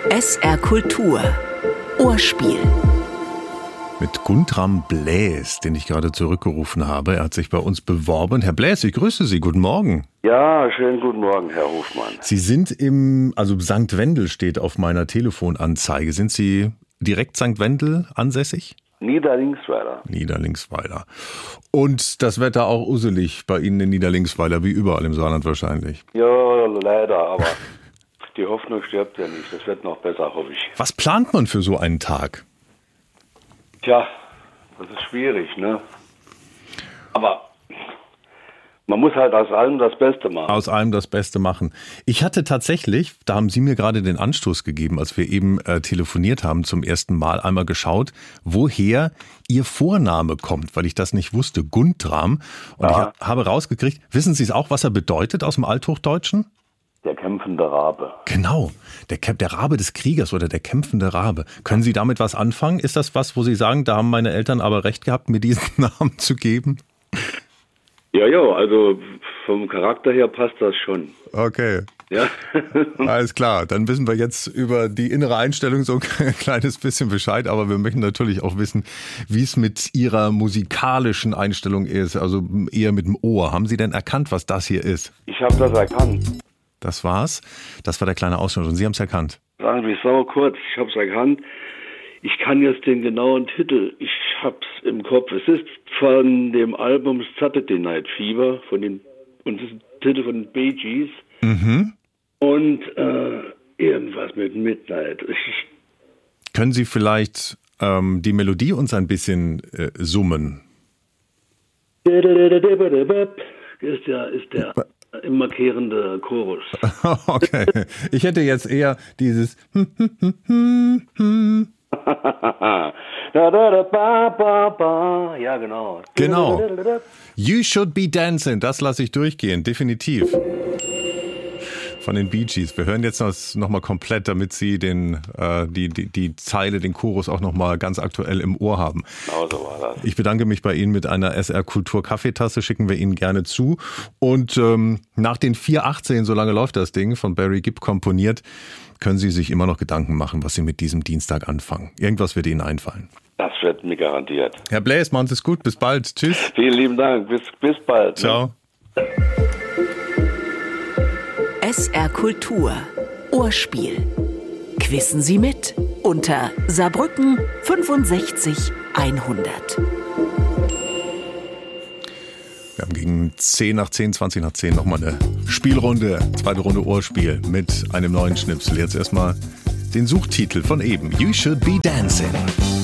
SR Kultur Ohrspiel. Mit Guntram Bläs, den ich gerade zurückgerufen habe. Er hat sich bei uns beworben. Herr Bläs, ich grüße Sie. Guten Morgen. Ja, schönen guten Morgen, Herr Hofmann. Sie sind also St. Wendel steht auf meiner Telefonanzeige. Sind Sie direkt St. Wendel ansässig? Niederlingsweiler. Niederlingsweiler. Und das Wetter auch uselig bei Ihnen in Niederlingsweiler, wie überall im Saarland wahrscheinlich. Ja, leider, aber die Hoffnung stirbt ja nicht. Das wird noch besser, hoffe ich. Was plant man für so einen Tag? Tja, das ist schwierig, ne? Aber man muss halt aus allem das Beste machen. Aus allem das Beste machen. Ich hatte tatsächlich, da haben Sie mir gerade den Anstoß gegeben, als wir eben telefoniert haben zum ersten Mal, einmal geschaut, woher Ihr Vorname kommt, weil ich das nicht wusste, Guntram. Und Ja. ich habe rausgekriegt, wissen Sie es auch, was er bedeutet aus dem Althochdeutschen? Der kämpfende Rabe. Genau, der Rabe des Kriegers oder der kämpfende Rabe. Können Sie damit was anfangen? Ist das was, wo Sie sagen, da haben meine Eltern aber recht gehabt, mir diesen Namen zu geben? Ja, also vom Charakter her passt das schon. Okay. Ja. Alles klar, dann wissen wir jetzt über die innere Einstellung so ein kleines bisschen Bescheid, aber wir möchten natürlich auch wissen, wie es mit Ihrer musikalischen Einstellung ist, also eher mit dem Ohr. Haben Sie denn erkannt, was das hier ist? Ich habe das erkannt. Das war's. Das war der kleine Ausschnitt und Sie haben es erkannt. Sagen wir es noch mal kurz. Ich habe es erkannt. Ich kann jetzt den genauen Titel, ich hab's im Kopf. Es ist von dem Album Saturday Night Fever, und das ist ein Titel von den Bee Gees. Mhm. Und irgendwas mit Midnight. Können Sie vielleicht die Melodie uns ein bisschen summen? Ist der immerkehrende Chorus. Okay. Ich hätte jetzt eher dieses Ja, genau. Genau. You Should Be Dancing, das lasse ich durchgehen, definitiv. Von den Bee Gees. Wir hören jetzt noch mal komplett, damit Sie die Zeile, den Chorus auch noch mal ganz aktuell im Ohr haben. Genau so war das. Ich bedanke mich bei Ihnen mit einer SR Kultur Kaffeetasse, schicken wir Ihnen gerne zu. Und nach den 4:18, so lange läuft das Ding, von Barry Gibb komponiert, können Sie sich immer noch Gedanken machen, was Sie mit diesem Dienstag anfangen. Irgendwas wird Ihnen einfallen. Das wird mir garantiert. Herr Bläs, machen Sie es gut. Bis bald. Tschüss. Vielen lieben Dank. Bis bald. Ciao. SR Kultur Ohrspiel. Quissen Sie mit unter Saarbrücken 65 100. Wir haben gegen 10 nach 10, 20 nach 10 nochmal eine Spielrunde, zweite Runde Ohrspiel mit einem neuen Schnipsel. Jetzt erstmal den Suchtitel von eben. You Should Be Dancing.